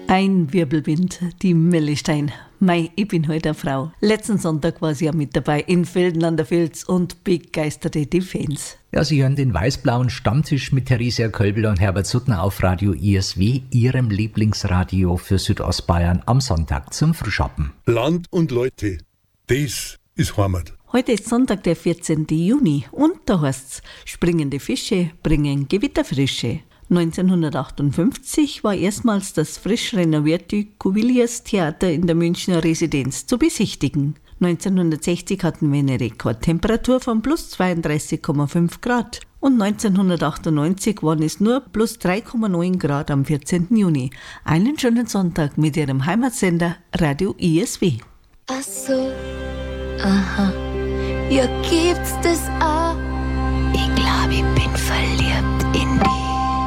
Ein Wirbelwind, die Mellestein. Mei, ich bin heute eine Frau. Letzten Sonntag war sie ja mit dabei in Felden an der Vils und begeisterte die Fans. Ja, Sie hören den weiß-blauen Stammtisch mit Theresia Kölbler und Herbert Suttner auf Radio ISW, Ihrem Lieblingsradio für Südostbayern am Sonntag zum Frühschoppen. Land und Leute, das ist Heimat. Heute ist Sonntag, der 14. Juni und da heißt's, springende Fische bringen Gewitterfrische. 1958 war erstmals das frisch renovierte Cuvilliers Theater in der Münchner Residenz zu besichtigen. 1960 hatten wir eine Rekordtemperatur von plus 32,5 Grad und 1998 waren es nur plus 3,9 Grad am 14. Juni. Einen schönen Sonntag mit Ihrem Heimatsender Radio ISW. Ach so, aha, ja gibt's das auch. Ich